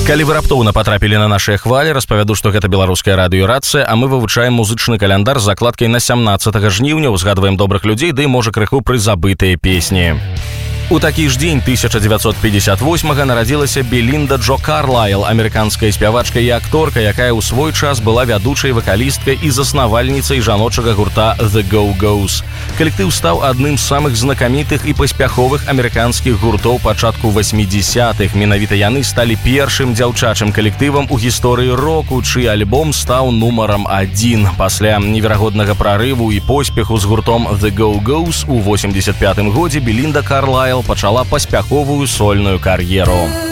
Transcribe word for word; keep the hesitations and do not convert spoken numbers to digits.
Калі вы раптоўна патрапілі на нашыя хвалі, распавяду, што гэта беларуская радыёрацыя, а мы вывучаем музычны каляндар з закладкай на сямнаццатага жніўня, узгадваем добрых людзей, ды, можа, крыху прызабытыя песні. У такі ж дзень тысяча дзевяцьсот пятьдесят восьмага нарадзілася Белінда Джо Карлайл, амерыканская спявачка і акторка, якая ў свой час была вядучай вакалісткай і заснавальніцай жаночага гурта The Go-Go's. Калектыў стаў адным з самых знакамітых і паспяховых амерыканскіх гуртоў пачатку васьмідзесятых. Менавіта яны сталі першым дзяўчачым калектывам у гісторыі року, чый альбом стаў нумарам адзін. Пасля неверагоднага прарыву і поспеху з гуртом The Go-Go's у восемьдесят пятым годзе Белінда Карлайл пачала паспяховую сольную кар'еру.